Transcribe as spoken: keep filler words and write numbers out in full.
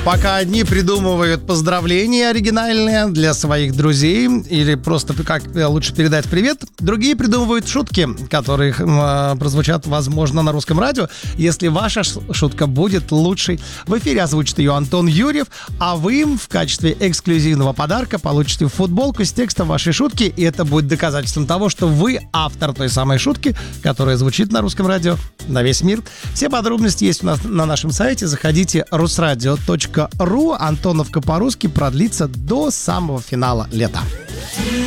Пока одни придумывают поздравления оригинальные для своих друзей или просто как лучше передать привет, другие придумывают шутки, которые э, прозвучат, возможно, на русском радио, если ваша шутка будет лучшей. В эфире озвучит ее Антон Юрьев, а вы в качестве эксклюзивного подарка получите футболку с текстом вашей шутки, и это будет доказательством того, что вы автор той самой шутки, которая звучит на русском радио на весь мир. Все подробности есть у нас на нашем сайте. Заходите русрадио точка ру. Антоновка по-русски продлится до самого финала лета.